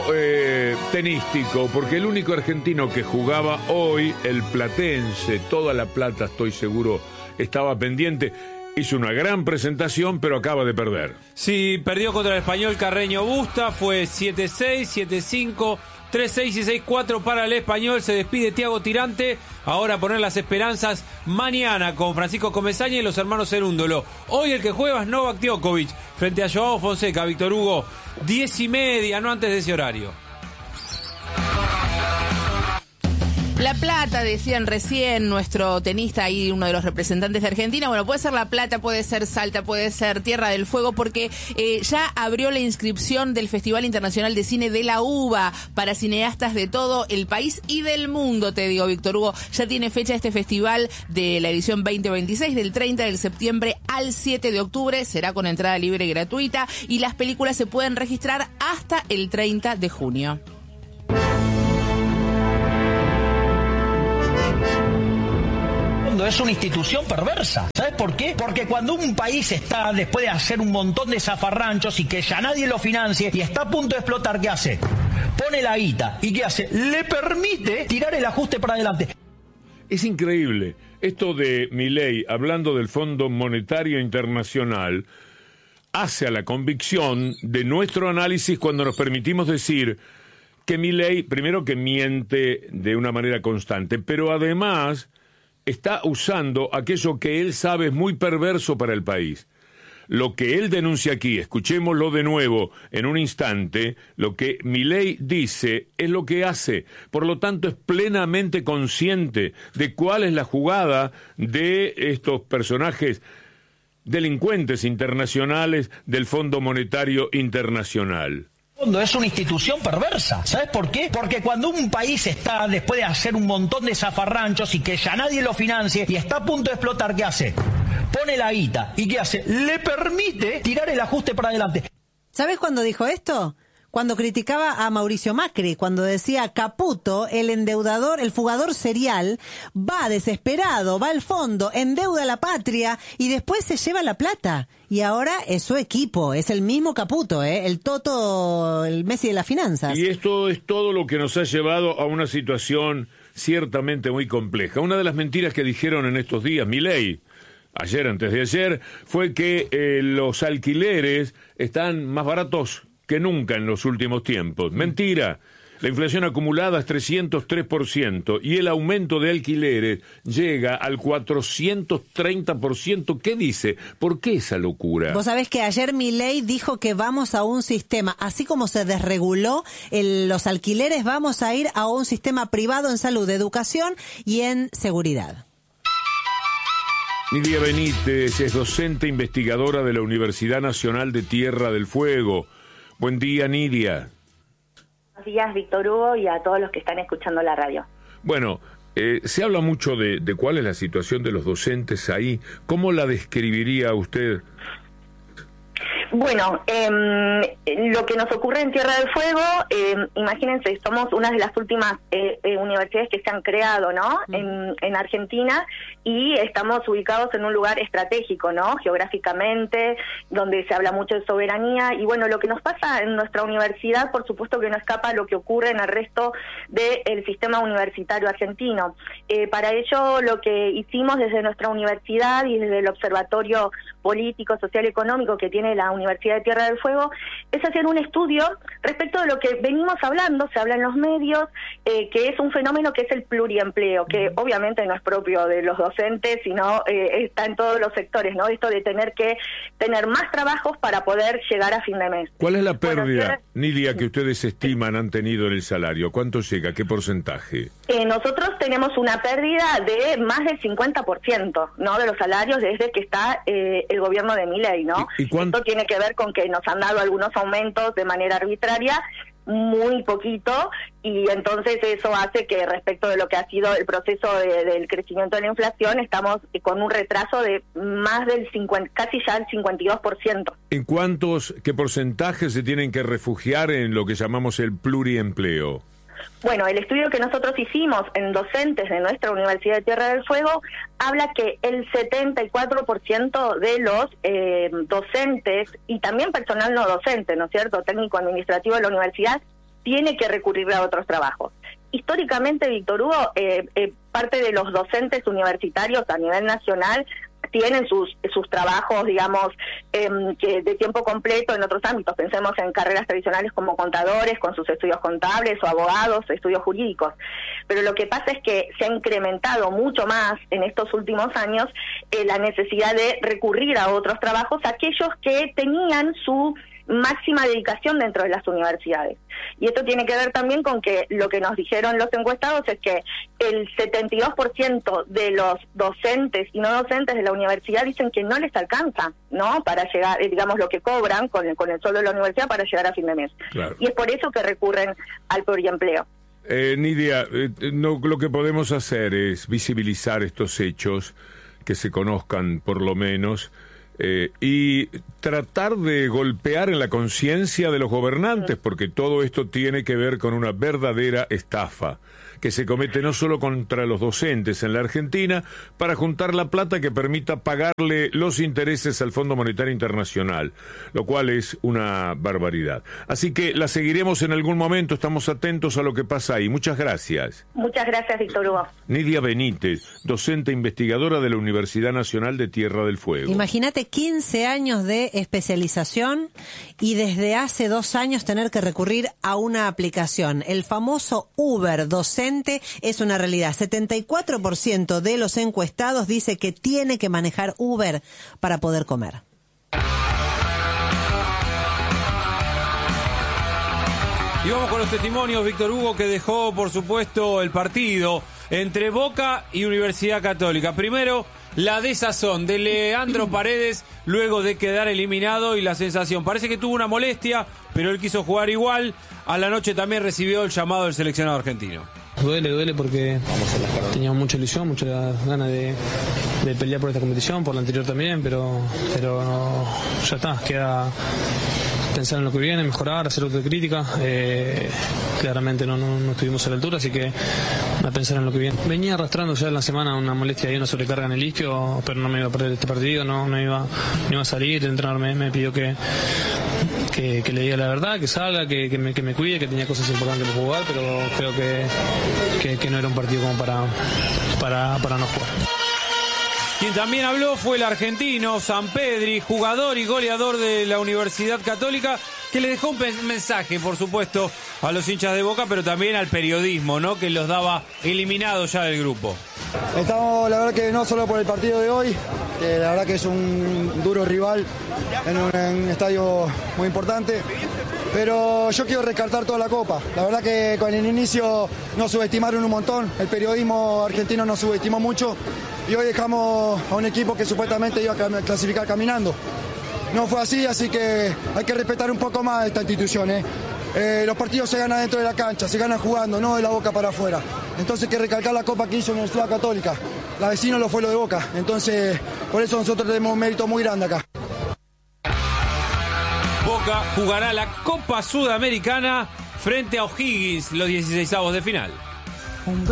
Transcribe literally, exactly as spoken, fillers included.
eh, tenístico, porque el único argentino que jugaba hoy, el platense, toda La Plata, estoy seguro, estaba pendiente. Hizo una gran presentación, pero acaba de perder. Sí, perdió contra el Español Carreño Busta, fue siete seis, siete cinco, tres seis y seis cuatro para el Español. Se despide Thiago Tirante. Ahora a poner las esperanzas mañana con Francisco Comesaña y los hermanos Cerúndolo. Hoy el que juega es Novak Djokovic frente a Joao Fonseca. Víctor Hugo, diez y media, no antes de ese horario. La Plata, decían recién nuestro tenista ahí, uno de los representantes de Argentina. Bueno, puede ser La Plata, puede ser Salta, puede ser Tierra del Fuego, porque eh, ya abrió la inscripción del Festival Internacional de Cine de la UBA para cineastas de todo el país y del mundo, te digo, Víctor Hugo. Ya tiene fecha este festival de la edición veinte veintiséis, del treinta de septiembre al siete de octubre. Será con entrada libre y gratuita, y las películas se pueden registrar hasta el treinta de junio. Es una institución perversa. ¿Sabes por qué? Porque cuando un país está, después de hacer un montón de zafarranchos y que ya nadie lo financie y está a punto de explotar, ¿qué hace? Pone la guita. ¿Y qué hace? Le permite tirar el ajuste para adelante. Es increíble. Esto de Milei, hablando del Fondo Monetario Internacional, hace a la convicción de nuestro análisis cuando nos permitimos decir que Milei, primero que miente de una manera constante, pero además está usando aquello que él sabe es muy perverso para el país. Lo que él denuncia aquí, escuchémoslo de nuevo en un instante, lo que Milei dice es lo que hace. Por lo tanto, es plenamente consciente de cuál es la jugada de estos personajes delincuentes internacionales del Fondo Monetario Internacional. Es una institución perversa. ¿Sabes por qué? Porque cuando un país está, después de hacer un montón de zafarranchos y que ya nadie lo financie y está a punto de explotar, ¿qué hace? Pone la guita. ¿Y qué hace? Le permite tirar el ajuste para adelante. ¿Sabes cuándo dijo esto? Cuando criticaba a Mauricio Macri, cuando decía Caputo, el endeudador, el fugador serial, va desesperado, va al fondo, endeuda a la patria y después se lleva la plata. Y ahora es su equipo, es el mismo Caputo, ¿eh? El Toto, el Messi de las finanzas. Y esto es todo lo que nos ha llevado a una situación ciertamente muy compleja. Una de las mentiras que dijeron en estos días, Milei, ayer, antes de ayer, fue que eh, los alquileres están más baratos que nunca en los últimos tiempos. Mentira. La inflación acumulada es trescientos tres por ciento y el aumento de alquileres llega al cuatrocientos treinta por ciento. ¿Qué dice? ¿Por qué esa locura? Vos sabés que ayer Milei dijo que vamos a un sistema, así como se desreguló el, los alquileres, vamos a ir a un sistema privado en salud, educación y en seguridad. Nidia Benítez es docente investigadora de la Universidad Nacional de Tierra del Fuego. Buen día, Nidia. Buenos días, Víctor Hugo, y a todos los que están escuchando la radio. Bueno, eh, se habla mucho de, de cuál es la situación de los docentes ahí. ¿Cómo la describiría usted? Bueno, eh, lo que nos ocurre en Tierra del Fuego, eh, imagínense, somos una de las últimas eh, eh, universidades que se han creado, ¿no? Mm. En, en Argentina, y estamos ubicados en un lugar estratégico, ¿no? Geográficamente, donde se habla mucho de soberanía, y bueno, lo que nos pasa en nuestra universidad, por supuesto que no escapa a lo que ocurre en el resto del sistema universitario argentino. Eh, para ello, lo que hicimos desde nuestra universidad y desde el Observatorio Político, Social y Económico que tiene la Universidad de Tierra del Fuego, es hacer un estudio respecto de lo que venimos hablando, se habla en los medios, eh, que es un fenómeno que es el pluriempleo, que obviamente no es propio de los docentes, sino eh, está en todos los sectores, ¿no? Esto de tener que tener más trabajos para poder llegar a fin de mes. ¿Cuál es la pérdida, bueno, Nidia, que ustedes estiman han tenido en el salario? ¿Cuánto llega? ¿Qué porcentaje? Eh, nosotros tenemos una pérdida de más del cincuenta por ciento, ¿no? De los salarios desde que está eh, el gobierno de Milei, ¿no? ¿Y, y cuánto? Esto tiene que ver con que nos han dado algunos aumentos de manera arbitraria, muy poquito, y entonces eso hace que respecto de lo que ha sido el proceso de, del crecimiento de la inflación, estamos con un retraso de más del cincuenta, casi ya el cincuenta y dos por ciento. ¿En cuántos, qué porcentajes se tienen que refugiar en lo que llamamos el pluriempleo? Bueno, el estudio que nosotros hicimos en docentes de nuestra Universidad de Tierra del Fuego habla que el setenta y cuatro por ciento de los eh, docentes y también personal no docente, ¿no es cierto?, técnico administrativo de la universidad, tiene que recurrir a otros trabajos. Históricamente, Víctor Hugo, eh, eh, parte de los docentes universitarios a nivel nacional tienen sus sus trabajos, digamos, eh, que de tiempo completo en otros ámbitos. Pensemos en carreras tradicionales como contadores, con sus estudios contables, o abogados, estudios jurídicos. Pero lo que pasa es que se ha incrementado mucho más en estos últimos años eh, la necesidad de recurrir a otros trabajos, aquellos que tenían su máxima dedicación dentro de las universidades. Y esto tiene que ver también con que lo que nos dijeron los encuestados es que el setenta y dos por ciento de los docentes y no docentes de la universidad dicen que no les alcanza, ¿no?, para llegar, digamos, lo que cobran con el, con el sueldo de la universidad para llegar a fin de mes. Claro. Y es por eso que recurren al pluriempleo. Eh, Nidia, eh, no, lo que podemos hacer es visibilizar estos hechos, que se conozcan por lo menos, Eh, y tratar de golpear en la conciencia de los gobernantes, porque todo esto tiene que ver con una verdadera estafa que se comete no solo contra los docentes en la Argentina, para juntar la plata que permita pagarle los intereses al Fondo Monetario Internacional, lo cual es una barbaridad. Así que la seguiremos en algún momento, estamos atentos a lo que pasa ahí. Muchas gracias. Muchas gracias, Víctor Hugo. Nidia Benítez, docente investigadora de la Universidad Nacional de Tierra del Fuego. Imagínate quince años de especialización y desde hace dos años tener que recurrir a una aplicación. El famoso Uber docente es una realidad. setenta y cuatro por ciento de los encuestados dice que tiene que manejar Uber para poder comer. Y vamos con los testimonios, Víctor Hugo, que dejó, por supuesto, el partido entre Boca y Universidad Católica. Primero, la desazón de Leandro Paredes luego de quedar eliminado y la sensación. Parece que tuvo una molestia, pero él quiso jugar igual. A la noche también recibió el llamado del seleccionado argentino. Duele, duele porque teníamos mucha ilusión, muchas ganas de, de pelear por esta competición, por la anterior también, pero, pero no, ya está, queda pensar en lo que viene, mejorar, hacer autocrítica. Eh, claramente no, no, no estuvimos a la altura, así que a pensar en lo que viene. Venía arrastrando ya en la semana una molestia y una sobrecarga en el isquio, pero no me iba a perder este partido, no, no, iba, no iba a salir. El entrenador me, me pidió que, que, que le diga la verdad, que salga, que, que, me, que me cuide, que tenía cosas importantes por jugar, pero creo que, que, que no era un partido como para, para, para no jugar. Quien también habló fue el argentino Sampedri, jugador y goleador de la Universidad Católica, que le dejó un mensaje, por supuesto, a los hinchas de Boca, pero también al periodismo, ¿no?, que los daba eliminados ya del grupo. Estamos, la verdad, que no solo por el partido de hoy, que la verdad que es un duro rival en un, en un estadio muy importante, pero yo quiero rescatar toda la Copa. La verdad que con el inicio nos subestimaron un montón, el periodismo argentino nos subestimó mucho, y hoy dejamos a un equipo que supuestamente iba a clasificar caminando. No fue así, así que hay que respetar un poco más esta institución, ¿eh? Eh, los partidos se ganan dentro de la cancha, se ganan jugando, no de la boca para afuera. Entonces hay que recalcar la Copa que hizo la Universidad Católica. La vecina lo fue lo de Boca. Entonces, por eso nosotros tenemos un mérito muy grande acá. Boca jugará la Copa Sudamericana frente a O'Higgins los dieciseisavos de final.